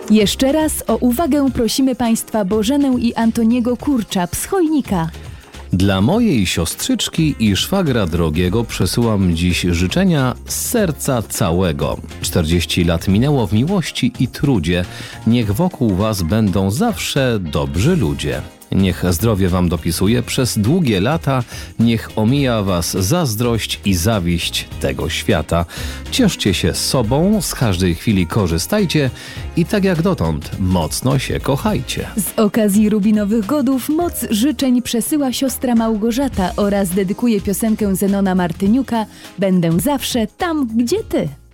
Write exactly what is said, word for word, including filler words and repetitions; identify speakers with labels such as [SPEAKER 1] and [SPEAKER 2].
[SPEAKER 1] Jeszcze raz o uwagę prosimy Państwa Bożenę i Antoniego Kurcza z Chojnika.
[SPEAKER 2] Dla mojej siostrzyczki i szwagra drogiego przesyłam dziś życzenia z serca całego. czterdzieści lat minęło w miłości i trudzie. Niech wokół was będą zawsze dobrzy ludzie. Niech zdrowie wam dopisuje przez długie lata, niech omija was zazdrość i zawiść tego świata. Cieszcie się sobą, z każdej chwili korzystajcie i tak jak dotąd mocno się kochajcie.
[SPEAKER 1] Z okazji Rubinowych Godów moc życzeń przesyła siostra Małgorzata oraz dedykuje piosenkę Zenona Martyniuka „Będę zawsze tam, gdzie ty”.